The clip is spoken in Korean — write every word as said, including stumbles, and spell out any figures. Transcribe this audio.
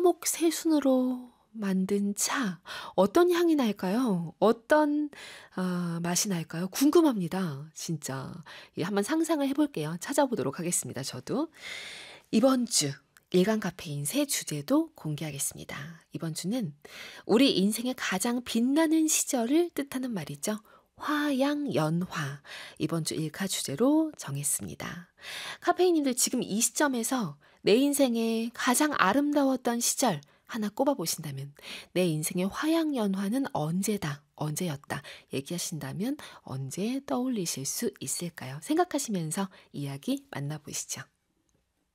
화목 새순으로 만든 차 어떤 향이 날까요? 어떤 아 맛이 날까요? 궁금합니다. 진짜. 예 한번 상상을 해 볼게요. 찾아보도록 하겠습니다 저도. 이번 주 일간 카페인 새 주제도 공개하겠습니다. 이번 주는 우리 인생의 가장 빛나는 시절을 뜻하는 말이죠. 화양연화. 이번 주 일카 주제로 정했습니다. 카페인님들 지금 이 시점에서 내 인생의 가장 아름다웠던 시절 하나 꼽아 보신다면 내 인생의 화양연화는 언제다, 언제였다 얘기하신다면 언제 떠올리실 수 있을까요? 생각하시면서 이야기 만나보시죠.